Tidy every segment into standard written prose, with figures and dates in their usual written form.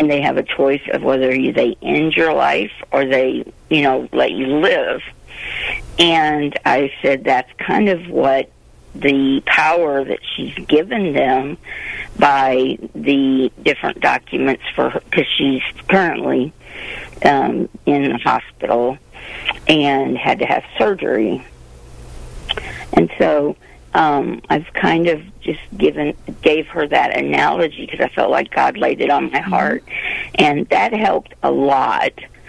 and they have a choice of whether they end your life or they, let you live. And I said that's kind of what the power that she's given them by the different documents for her, because she's currently in the hospital and had to have surgery. And so I've kind of just gave her that analogy because I felt like God laid it on my heart, and that helped a lot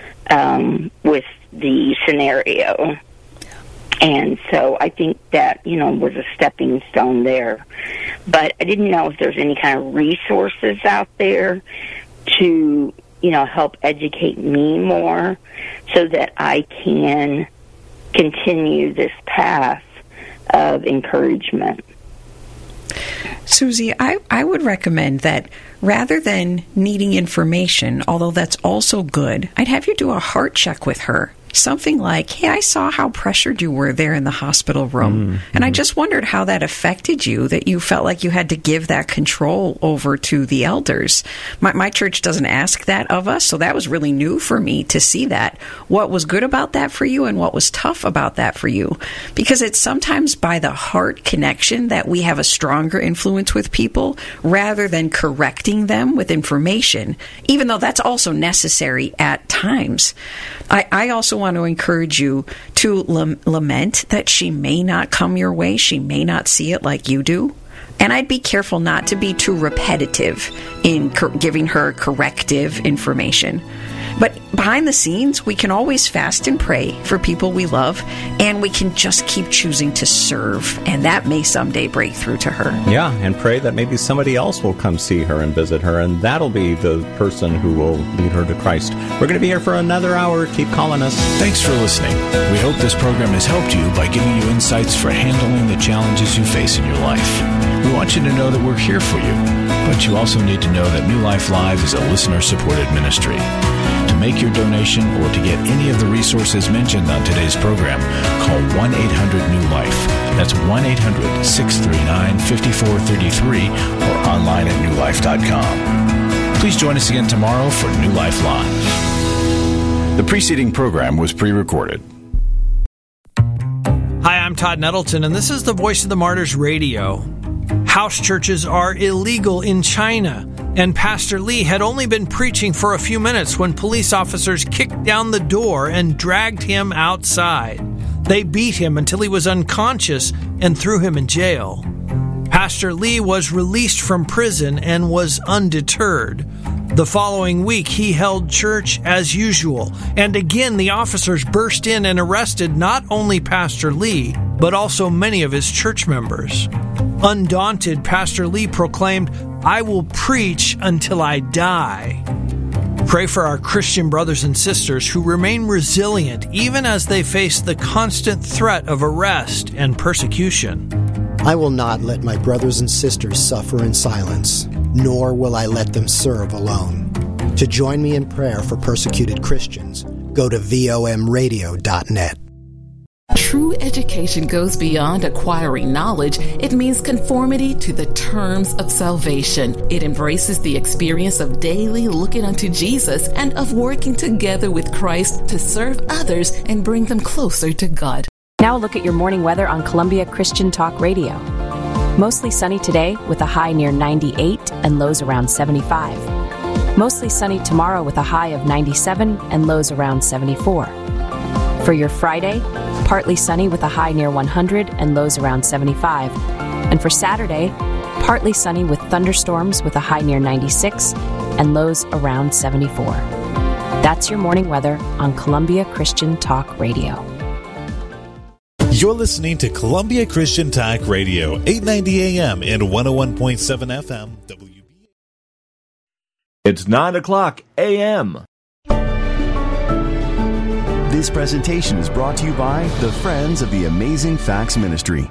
with the scenario. And so I think that, was a stepping stone there. But I didn't know if there's any kind of resources out there to, help educate me more so that I can continue this path of encouragement. Susie, I would recommend that rather than needing information, although that's also good, I'd have you do a heart check with her. Something like, hey, I saw how pressured you were there in the hospital room, and I just wondered how that affected you, that you felt like you had to give that control over to the elders. My church doesn't ask that of us, so that was really new for me to see that. What was good about that for you and what was tough about that for you? Because it's sometimes by the heart connection that we have a stronger influence with people rather than correcting them with information, even though that's also necessary at times. I also want to encourage you to lament that she may not come your way. She may not see it like you do. And I'd be careful not to be too repetitive in giving her corrective information. But behind the scenes, we can always fast and pray for people we love, and we can just keep choosing to serve, and that may someday break through to her. Yeah, and pray that maybe somebody else will come see her and visit her, and that'll be the person who will lead her to Christ. We're going to be here for another hour. Keep calling us. Thanks for listening. We hope this program has helped you by giving you insights for handling the challenges you face in your life. We want you to know that we're here for you, but you also need to know that New Life Live is a listener-supported ministry. To make your donation or to get any of the resources mentioned on today's program, call 1-800-NEW-LIFE. That's 1-800-639-5433 or online at newlife.com. Please join us again tomorrow for New Life Live. The preceding program was pre-recorded. Hi, I'm Todd Nettleton, and this is the Voice of the Martyrs Radio. House churches are illegal in China, and Pastor Lee had only been preaching for a few minutes when police officers kicked down the door and dragged him outside. They beat him until he was unconscious and threw him in jail. Pastor Lee was released from prison and was undeterred. The following week, he held church as usual, and again the officers burst in and arrested not only Pastor Lee, but also many of his church members. Undaunted, Pastor Lee proclaimed, "I will preach until I die." Pray for our Christian brothers and sisters who remain resilient even as they face the constant threat of arrest and persecution. I will not let my brothers and sisters suffer in silence, nor will I let them serve alone. To join me in prayer for persecuted Christians, go to vomradio.net. True education goes beyond acquiring knowledge. It means conformity to the terms of salvation. It embraces the experience of daily looking unto Jesus and of working together with Christ to serve others and bring them closer to God. Now look at your morning weather on Columbia Christian Talk Radio. Mostly sunny today with a high near 98 and lows around 75. Mostly sunny tomorrow with a high of 97 and lows around 74. For your Friday, partly sunny with a high near 100 and lows around 75. And for Saturday, partly sunny with thunderstorms with a high near 96 and lows around 74. That's your morning weather on Columbia Christian Talk Radio. You're listening to Columbia Christian Talk Radio, 890 AM and 101.7 FM. WB. It's 9 o'clock a.m. This presentation is brought to you by the Friends of the Amazing Facts Ministry.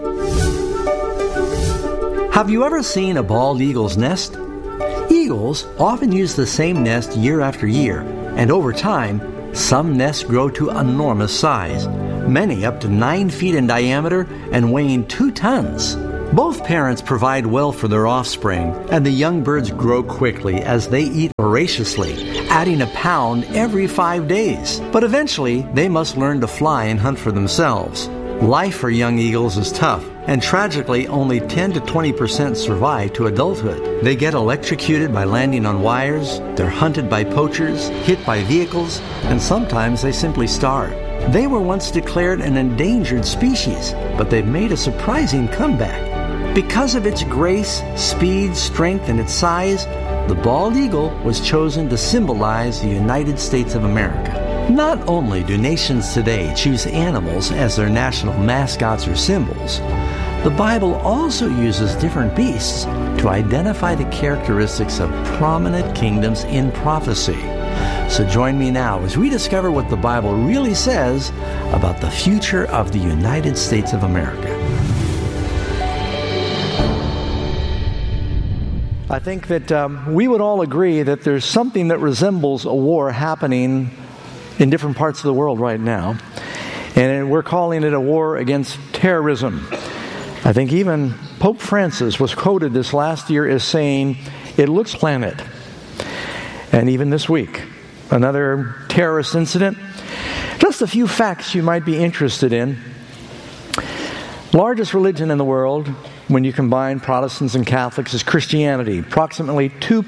Have you ever seen a bald eagle's nest? Eagles often use the same nest year after year, and over time, some nests grow to enormous size, many up to 9 feet in diameter and weighing 2 tons. Both parents provide well for their offspring, and the young birds grow quickly as they eat voraciously, adding a pound every 5 days. But eventually, they must learn to fly and hunt for themselves. Life for young eagles is tough, and tragically, only 10 to 20% survive to adulthood. They get electrocuted by landing on wires, they're hunted by poachers, hit by vehicles, and sometimes they simply starve. They were once declared an endangered species, but they've made a surprising comeback. Because of its grace, speed, strength, and its size, the bald eagle was chosen to symbolize the United States of America. Not only do nations today choose animals as their national mascots or symbols, the Bible also uses different beasts to identify the characteristics of prominent kingdoms in prophecy. So join me now as we discover what the Bible really says about the future of the United States of America. I think that we would all agree that there's something that resembles a war happening in different parts of the world right now. And we're calling it a war against terrorism. I think even Pope Francis was quoted this last year as saying, "It looks planet." And even this week, another terrorist incident. Just a few facts you might be interested in. Largest religion in the world, when you combine Protestants and Catholics, is Christianity. Approximately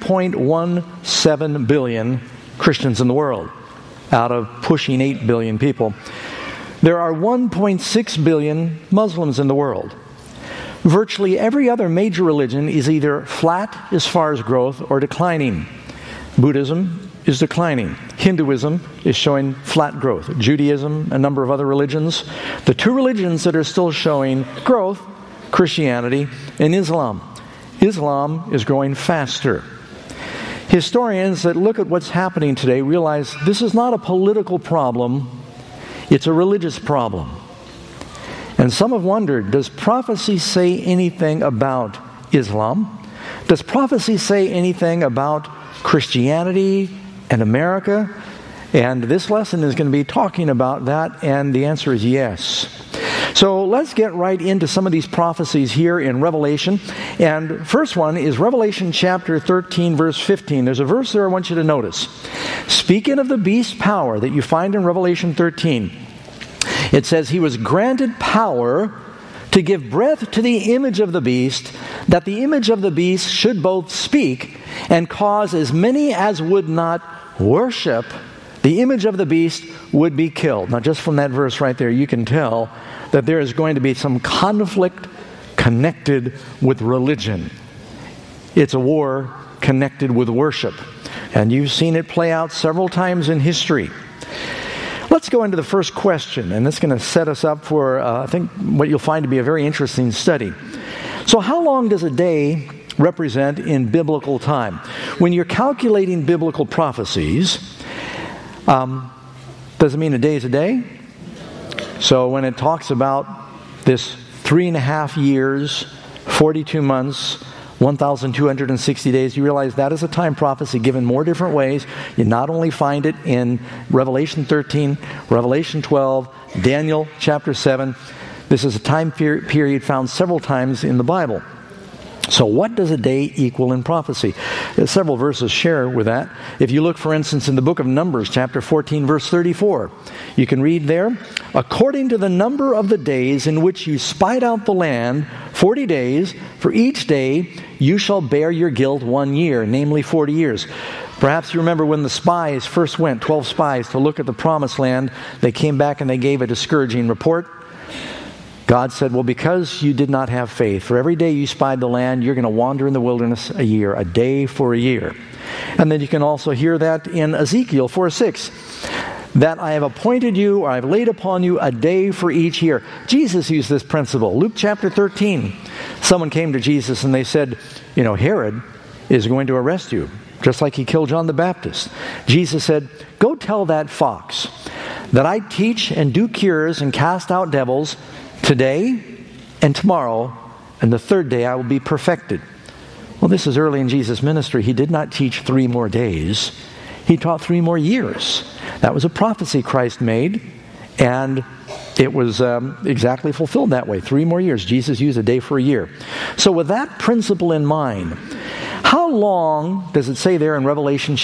2.17 billion Christians in the world, out of pushing 8 billion people. There are 1.6 billion Muslims in the world. Virtually every other major religion is either flat as far as growth or declining. Buddhism is declining. Hinduism is showing flat growth. Judaism, a number of other religions. The two religions that are still showing growth, Christianity and Islam. Islam is growing faster. Historians that look at what's happening today realize this is not a political problem, it's a religious problem. And some have wondered, does prophecy say anything about Islam? Does prophecy say anything about Christianity and America? And this lesson is going to be talking about that, and the answer is yes. So let's get right into some of these prophecies here in Revelation. And first one is Revelation chapter 13, verse 15. There's a verse there I want you to notice. Speaking of the beast's power that you find in Revelation 13, it says, "He was granted power to give breath to the image of the beast, that the image of the beast should both speak and cause as many as would not worship the image of the beast would be killed." Now, just from that verse right there, you can tell that there is going to be some conflict connected with religion. It's a war connected with worship. And you've seen it play out several times in history. Let's go into the first question, and that's going to set us up for, I think, what you'll find to be a very interesting study. So how long does a day represent in biblical time? When you're calculating biblical prophecies, does it mean a day is a day? So when it talks about this 3.5 years, 42 months, 1,260 days, you realize that is a time prophecy given more different ways. You not only find it in Revelation 13, Revelation 12, Daniel chapter 7. This is a time period found several times in the Bible. So what does a day equal in prophecy? Several verses share with that. If you look, for instance, in the book of Numbers, chapter 14, verse 34, you can read there, "According to the number of the days in which you spied out the land, 40 days, for each day you shall bear your guilt 1 year, namely 40 years. Perhaps you remember when the spies first went, 12 spies, to look at the promised land. They came back and they gave a discouraging report. God said, well, because you did not have faith, for every day you spied the land, you're going to wander in the wilderness a year, a day for a year. And then you can also hear that in Ezekiel 4:6, that I have appointed you, or I have laid upon you a day for each year. Jesus used this principle. Luke chapter 13, someone came to Jesus and they said, Herod is going to arrest you, just like he killed John the Baptist. Jesus said, go tell that fox that I teach and do cures and cast out devils today and tomorrow, and the third day I will be perfected. Well, this is early in Jesus' ministry. He did not teach 3 more days. He taught 3 more years. That was a prophecy Christ made, And it was exactly fulfilled that way. 3 more years. Jesus used a day for a year. So with that principle in mind, how long does it say there in Revelation